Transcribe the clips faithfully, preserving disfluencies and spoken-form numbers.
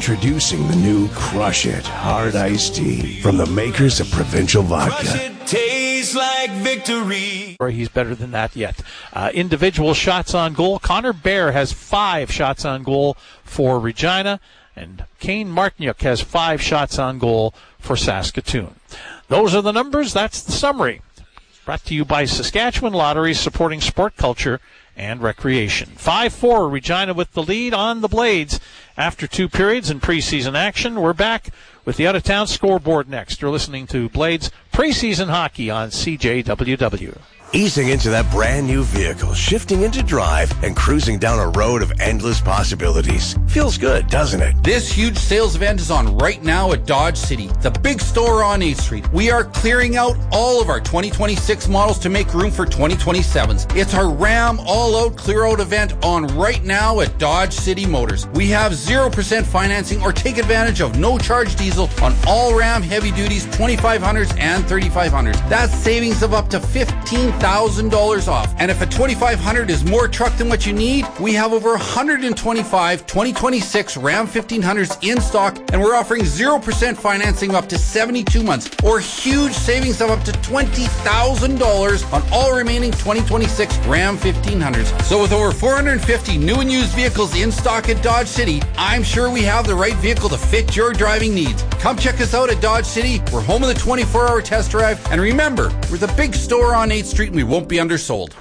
Introducing the new Crush It Hard Iced Tea from the makers of Provincial Vodka. Crush it, tastes like victory. He's better than that yet. Uh, individual shots on goal. Connor Bear has five shots on goal for Regina, and Kane Martiniuk has five shots on goal for Saskatoon. Those are the numbers. That's the summary. Brought to you by Saskatchewan Lottery, supporting sport culture and recreation. five four, Regina with the lead on the Blades. After two periods in preseason action, we're back with the out-of-town scoreboard next. You're listening to Blades preseason hockey on C J W W. Easing into that brand new vehicle, shifting into drive, and cruising down a road of endless possibilities. Feels good, doesn't it? This huge sales event is on right now at Dodge City, the big store on eighth Street. We are clearing out all of our twenty twenty-six models to make room for twenty twenty-sevens. It's our Ram all-out clear-out event on right now at Dodge City Motors. We have zero percent financing or take advantage of no-charge diesel on all Ram heavy duties, twenty-five hundreds and thirty-five hundreds. That's savings of up to fifteen thousand dollars off. And if a twenty-five hundred is more truck than what you need, we have over one hundred twenty-five twenty twenty-six Ram fifteen hundreds in stock, and we're offering zero percent financing of up to seventy-two months, or huge savings of up to twenty thousand dollars on all remaining twenty twenty-six Ram fifteen hundreds. So with over four hundred fifty new and used vehicles in stock at Dodge City, I'm sure we have the right vehicle to fit your driving needs. Come check us out at Dodge City. We're home of the twenty-four hour test drive, and remember, we're the big store on eighth Street, and we won't be undersold.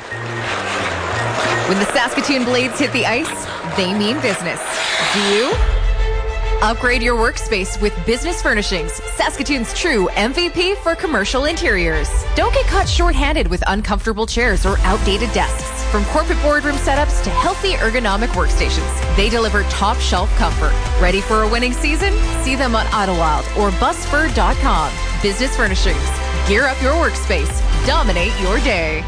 When the Saskatoon Blades hit the ice, they mean business. Do you? Upgrade your workspace with Business Furnishings, Saskatoon's true M V P for commercial interiors. Don't get caught short-handed with uncomfortable chairs or outdated desks. From corporate boardroom setups to healthy ergonomic workstations, they deliver top shelf comfort. Ready for a winning season? See them on Idlewild or busfur dot com. Business Furnishings. Gear up your workspace. Dominate your day.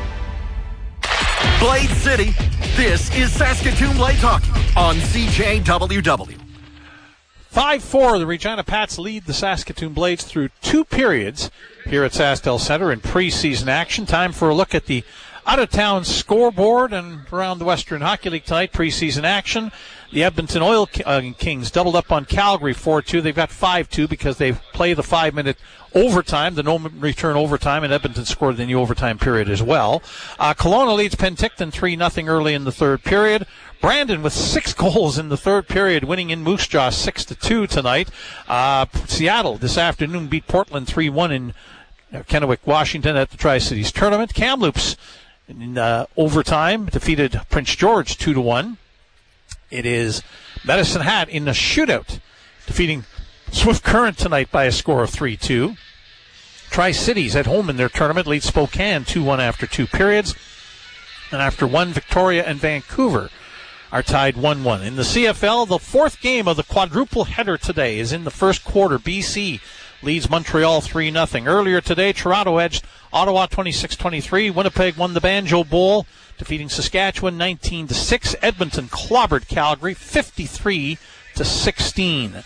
Blade City, this is Saskatoon Blades Hockey on C J W W. five four, the Regina Pats lead the Saskatoon Blades through two periods here at SaskTel Center in preseason action. Time for a look at the out-of-town scoreboard and around the Western Hockey League tonight, preseason action. The Edmonton Oil Kings doubled up on Calgary four two. They've got five two because they play the five-minute overtime, the no-return overtime, and Edmonton scored in the overtime period as well. Uh, Kelowna leads Penticton three nothing early in the third period. Brandon with six goals in the third period, winning in Moose Jaw six to two tonight. Uh, Seattle this afternoon beat Portland three one in uh, Kennewick, Washington at the Tri-Cities Tournament. Kamloops in uh, overtime defeated Prince George two to one. It is Medicine Hat in the shootout, defeating Swift Current tonight by a score of three two. Tri-Cities at home in their tournament lead Spokane two one after two periods. And after one, Victoria and Vancouver are tied one one. In the C F L, the fourth game of the quadruple header today is in the first quarter. B C leads Montreal three nothing. Earlier today, Toronto edged Ottawa twenty-six twenty-three. Winnipeg won the Banjo Bowl, defeating Saskatchewan nineteen to six. Edmonton clobbered Calgary fifty-three to sixteen.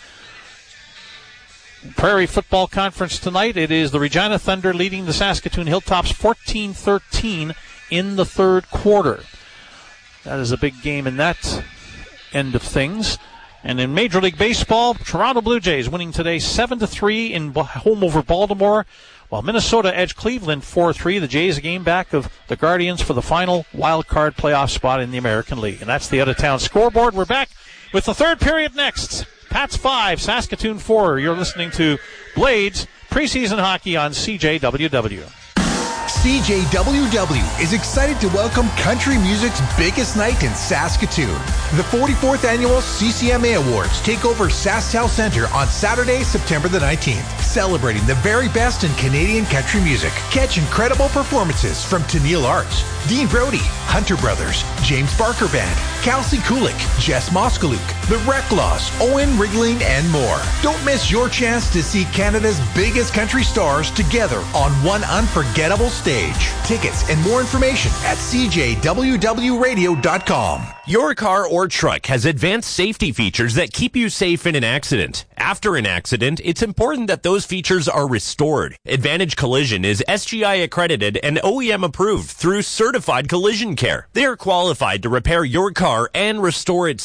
Prairie Football Conference tonight. It is the Regina Thunder leading the Saskatoon Hilltops fourteen thirteen in the third quarter. That is a big game in that end of things. And in Major League Baseball, Toronto Blue Jays winning today seven to three in home over Baltimore, while Minnesota edged Cleveland four three. The Jays a game back of the Guardians for the final wild card playoff spot in the American League. And that's the out-of-town scoreboard. We're back with the third period next. Pats five, Saskatoon four. You're listening to Blades preseason hockey on C J W W. C J W W is excited to welcome country music's biggest night in Saskatoon. The forty-fourth Annual C C M A Awards take over SaskTel Center on Saturday, September the nineteenth, celebrating the very best in Canadian country music. Catch incredible performances from Tennille Arts, Dean Brody, Hunter Brothers, James Barker Band, Kelsey Kulik, Jess Moskaluk, The Reclaws, Owen Rigling, and more. Don't miss your chance to see Canada's biggest country stars together on one unforgettable stage. Tickets and more information at c j w w radio dot com. Your car or truck has advanced safety features that keep you safe in an accident. After an accident, it's important that those features are restored. Advantage Collision is S G I accredited and O E M approved through Certified Collision Care. They are qualified to repair your car and restore its